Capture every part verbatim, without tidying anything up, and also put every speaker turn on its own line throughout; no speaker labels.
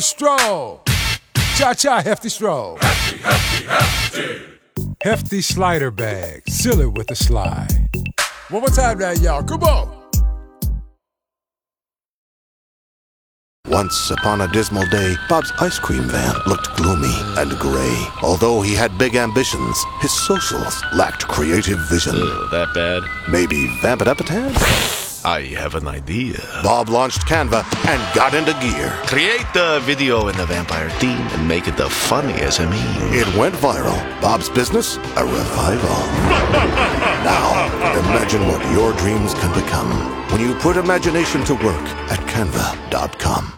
Stroll. Cha-cha, hefty stroll.
Hefty, hefty, hefty.
Hefty slider bag. Seal it with a slide. One more time now, y'all. Come on.
Once upon a dismal day, Bob's ice cream van looked gloomy and gray. Although he had big ambitions, his socials lacked creative vision.
Ugh, that bad?
Maybe Vampidepitad?
I have an idea.
Bob launched Canva and got into gear.
Create the video in the vampire theme and make it the funniest of me.
It went viral. Bob's business, a revival. Now, imagine what your dreams can become when you put imagination to work at canva dot com.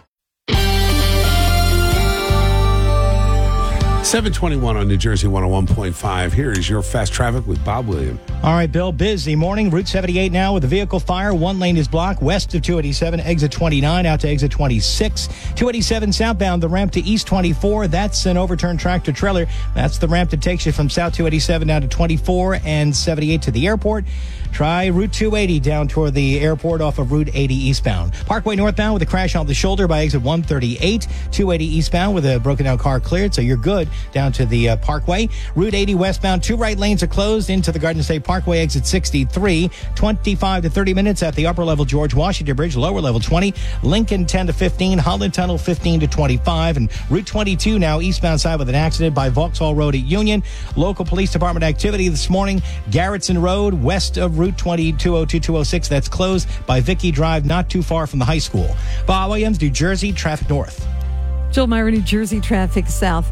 seven twenty-one on New Jersey one oh one point five. Here is your fast traffic with Bob Williams.
All right, Bill, busy morning. Route seventy-eight now with a vehicle fire. One lane is blocked west of two eighty-seven, exit twenty-nine out to exit twenty-six. two eighty-seven southbound, the ramp to East twenty-four. That's an overturned tractor trailer. That's the ramp that takes you from South two eighty-seven down to twenty-four and seventy-eight to the airport. Try Route two eighty down toward the airport off of Route eighty eastbound. Parkway northbound with a crash on the shoulder by exit one thirty-eight. two eighty eastbound with a broken down car cleared, so you're good down to the uh, Parkway. Route eighty westbound, two right lanes are closed into the Garden State Parkway, exit sixty-three. twenty-five to thirty minutes at the upper level George Washington Bridge, lower level twenty. Lincoln ten to fifteen. Holland Tunnel fifteen to twenty-five. And Route twenty-two now eastbound side with an accident by Vauxhall Road at Union. Local police department activity this morning. Garrettson Road west of Route twenty, two oh two, two oh six. That's closed by Vicky Drive, not too far from the high school. Bob Williams, New Jersey, traffic north.
Jill Meyer, New Jersey, traffic south.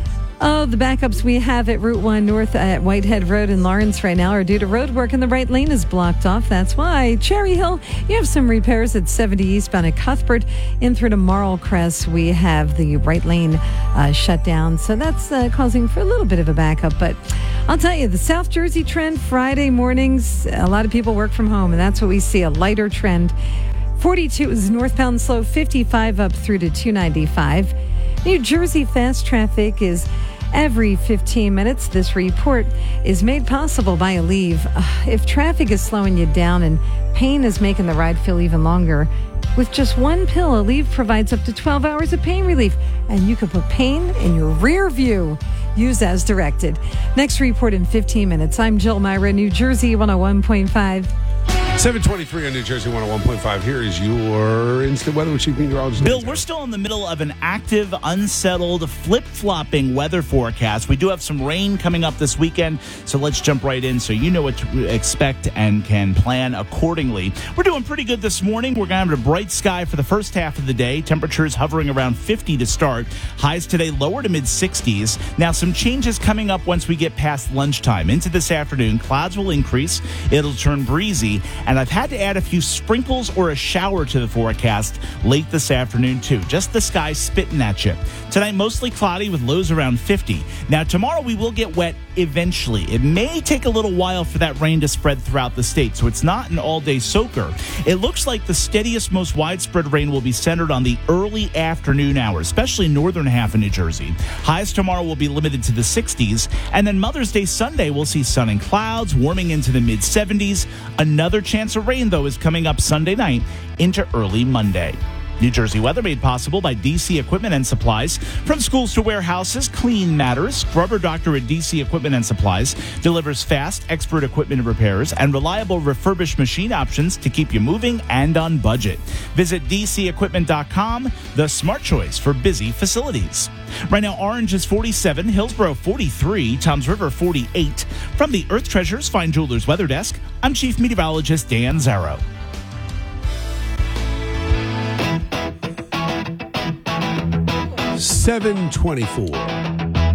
Oh, the backups we have at Route one North at Whitehead Road in Lawrence right now are due to road work and the right lane is blocked off. That's why. Cherry Hill, you have some repairs at seventy eastbound at Cuthbert. In through to Marl Crest, we have the right lane uh, shut down. So that's uh, causing for a little bit of a backup. But I'll tell you, the South Jersey trend, Friday mornings, a lot of people work from home, and that's what we see, a lighter trend. forty-two is northbound slow, fifty-five up through to two ninety-five. New Jersey fast traffic is every fifteen minutes. This report is made possible by Aleve. If traffic is slowing you down and pain is making the ride feel even longer, with just one pill, Aleve provides up to twelve hours of pain relief, and you can put pain in your rear view. Use as directed. Next report in fifteen minutes. I'm Jill Myra, New Jersey one oh one point five.
seven twenty-three on New Jersey one oh one point five. Here is your instant weather with Chief Meteorologist.
Bill, we're still in the middle of an active, unsettled, flip-flopping weather forecast. We do have some rain coming up this weekend, so let's jump right in so you know what to expect and can plan accordingly. We're doing pretty good this morning. We're going to have a bright sky for the first half of the day. Temperatures hovering around fifty to start. Highs today lower to mid-sixties. Now, some changes coming up once we get past lunchtime. Into this afternoon, clouds will increase. It'll turn breezy. And I've had to add a few sprinkles or a shower to the forecast late this afternoon, too. Just the sky spitting at you. Tonight, mostly cloudy with lows around fifty. Now, tomorrow we will get wet eventually. It may take a little while for that rain to spread throughout the state, so it's not an all-day soaker. It looks like the steadiest, most widespread rain will be centered on the early afternoon hours, especially northern half of New Jersey. Highs tomorrow will be limited to the sixties, and then Mother's Day Sunday we'll see sun and clouds warming into the mid-seventies. Another chance of rain, though, is coming up Sunday night into early Monday. New Jersey weather made possible by D C Equipment and Supplies. From schools to warehouses, clean matters. Scrubber Doctor at D C Equipment and Supplies delivers fast, expert equipment repairs and reliable refurbished machine options to keep you moving and on budget. Visit d c equipment dot com, the smart choice for busy facilities. Right now, Orange is forty-seven, Hillsborough forty-three, Toms River forty-eight. From the Earth Treasures Fine Jewelers Weather Desk, I'm Chief Meteorologist Dan Zarrow.
seven twenty-four.